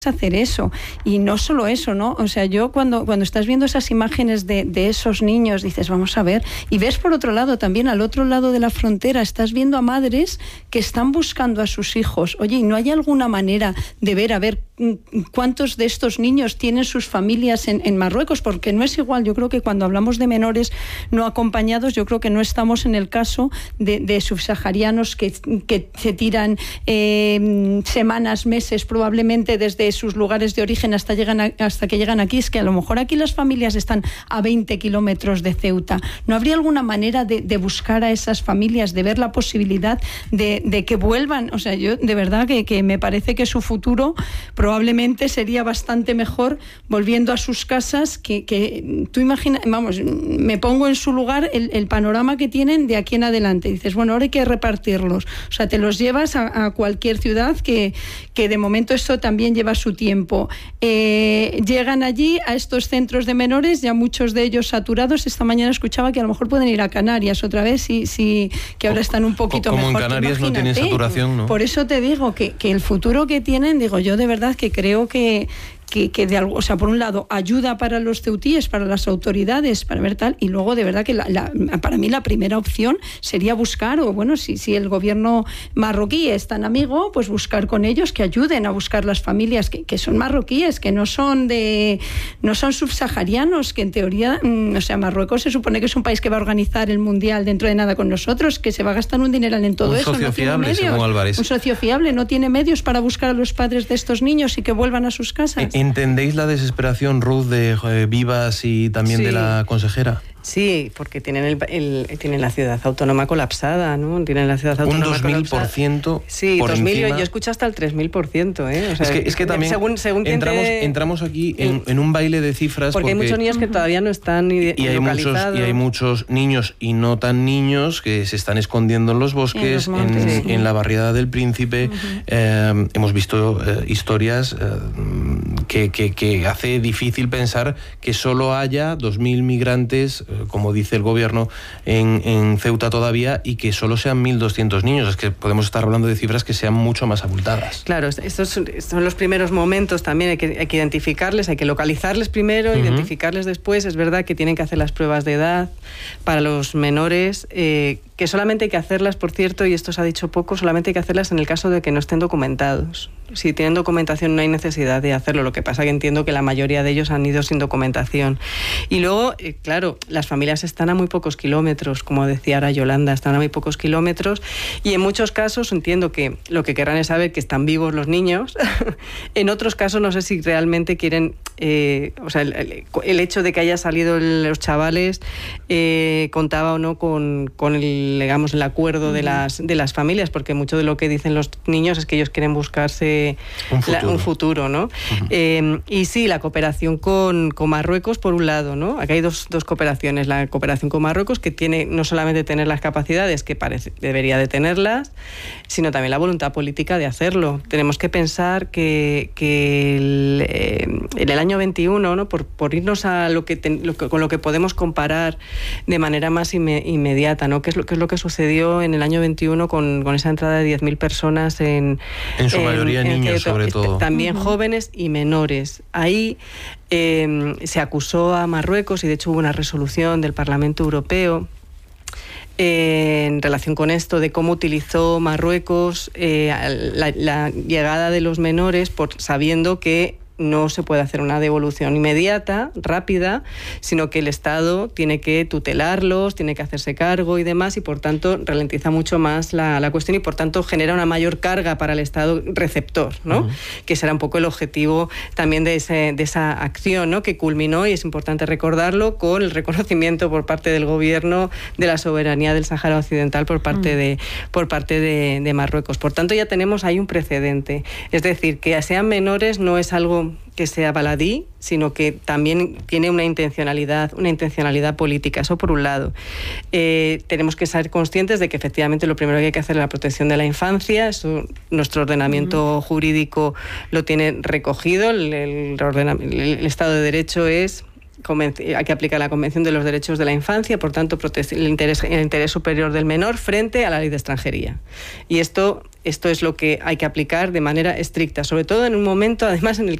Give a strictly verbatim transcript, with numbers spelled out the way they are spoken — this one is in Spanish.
hacer eso. Y no solo eso, ¿no? O sea, yo cuando, cuando estás viendo esas imágenes de, de esos niños, dices, vamos a ver, y ves por otro lado también, al otro lado de la frontera, estás viendo a madres que están buscando a sus hijos. Oye, ¿y no hay alguna manera de ver, a ver, cuántos de estos niños tienen sus familias en, en Marruecos? Porque no es igual, yo creo que cuando hablamos de menores no acompañados, yo creo que no estamos en el caso de, de subsaharianos que, que se tiran eh, semanas, meses, probablemente desde sus lugares de origen hasta, llegan a, hasta que llegan aquí. Es que a lo mejor aquí las familias están a veinte kilómetros de Ceuta. ¿No habría alguna manera de, de buscar a esas familias, de ver la posibilidad de, de que vuelvan? O sea, yo de verdad que, que me parece que su futuro probablemente sería bastante mejor volviendo a sus casas, que, que tú imaginas, vamos, me pongo en su lugar el, el panorama que tienen de aquí en adelante. Dices, bueno, ahora hay que repartirlos. O sea, te los llevas a, a cualquier ciudad, que, que de momento esto también lleva su tiempo. Eh, llegan allí a estos centros de menores, ya muchos de ellos saturados. Esta mañana escuchaba que a lo mejor pueden ir a Canarias otra vez, y, si, que ahora están un poquito como mejor. Como en Canarias no tienen saturación, ¿no? Por eso te digo que, que el futuro que tienen, digo yo de verdad que creo que Que, que de algo, o sea, por un lado, ayuda para los ceutíes, para las autoridades, para ver tal, y luego de verdad que la, la, para mí la primera opción sería buscar, o bueno, si, si el gobierno marroquí es tan amigo, pues buscar con ellos que ayuden a buscar las familias que, que son marroquíes, que no son de no son subsaharianos, que en teoría, mmm, o sea, Marruecos se supone que es un país que va a organizar el mundial dentro de nada con nosotros, que se va a gastar un dineral en todo un eso. Socio no fiable, tiene medios. según Álvarez. Un socio fiable, no tiene medios para buscar a los padres de estos niños y que vuelvan a sus casas. Eh, ¿Entendéis la desesperación, Ruth, de eh, Vivas y también sí. de la consejera? Sí, porque tienen el, el tienen la ciudad autónoma colapsada, ¿no? Tienen la ciudad autónoma un dos mil por ciento sí, por dos mil, encima. Yo escucho hasta el tres mil por ciento, ¿eh? O sea, es que, es que también según, según entramos, te... entramos aquí en, en un baile de cifras. Porque, porque hay muchos niños que todavía no están y hay muchos Y hay muchos niños y no tan niños que se están escondiendo en los bosques, en, los montes, en, sí. en la barriada del Príncipe. Uh-huh. Eh, hemos visto eh, historias eh, que, que, que hace difícil pensar que solo haya dos mil migrantes, eh, como dice el gobierno, en, en Ceuta todavía, y que solo sean mil doscientos niños. Es que podemos estar hablando de cifras que sean mucho más abultadas. Claro, estos son los primeros momentos también. Hay que, hay que identificarles, hay que localizarles primero, uh-huh. identificarles después. Es verdad que tienen que hacer las pruebas de edad para los menores, eh, que solamente hay que hacerlas, por cierto, y esto se ha dicho poco, solamente hay que hacerlas en el caso de que no estén documentados. Si tienen documentación no hay necesidad de hacerlo, lo que pasa que entiendo que la mayoría de ellos han ido sin documentación. Y luego, eh, claro, las familias están a muy pocos kilómetros, como decía ahora Yolanda, están a muy pocos kilómetros, y en muchos casos entiendo que lo que querrán es saber que están vivos los niños. En otros casos no sé si realmente quieren, eh, o sea, el, el, el hecho de que haya salido el, los chavales eh, contaba o no con, con el, digamos, el acuerdo uh-huh. de las de las familias, porque mucho de lo que dicen los niños es que ellos quieren buscarse un futuro, la, un futuro ¿no? Uh-huh. Eh, y sí, la cooperación con, con Marruecos, por un lado, ¿no? Aquí hay dos, dos cooperaciones. La cooperación con Marruecos, que tiene no solamente tener las capacidades, que parece, debería de tenerlas, sino también la voluntad política de hacerlo. Tenemos que pensar que, que el, eh, en el año veintiuno, ¿no? por, por irnos a lo que, ten, lo que con lo que podemos comparar de manera más inme, inmediata, ¿no? ¿Qué es lo, qué es lo que sucedió en el año veintiuno con, con esa entrada de diez mil personas en... En su en, mayoría en niños, sobre todo. También uh-huh. jóvenes y menores. Ahí eh, se acusó a Marruecos, y de hecho hubo una resolución del Parlamento Europeo eh, en relación con esto, de cómo utilizó Marruecos eh, la, la llegada de los menores, por, sabiendo que no se puede hacer una devolución inmediata, rápida, sino que el Estado tiene que tutelarlos, tiene que hacerse cargo y demás, y por tanto ralentiza mucho más la, la cuestión, y por tanto genera una mayor carga para el Estado receptor, ¿no? Uh-huh. Que será un poco el objetivo también de, ese, de esa acción, ¿no? Que culminó, y es importante recordarlo, con el reconocimiento por parte del gobierno de la soberanía del Sáhara Occidental por parte, uh-huh. de, por parte de, de Marruecos. Por tanto, ya tenemos ahí un precedente. Es decir, que sean menores no es algo que sea baladí, sino que también tiene una intencionalidad, una intencionalidad política. Eso por un lado. Eh, tenemos que ser conscientes de que efectivamente lo primero que hay que hacer es la protección de la infancia. Eso nuestro ordenamiento uh-huh. jurídico lo tiene recogido. El, el, ordena, el Estado de Derecho es hay que aplicar la Convención de los Derechos de la Infancia, por tanto, el interés, el interés superior del menor frente a la ley de extranjería. Y esto, esto es lo que hay que aplicar de manera estricta, sobre todo en un momento, además, en el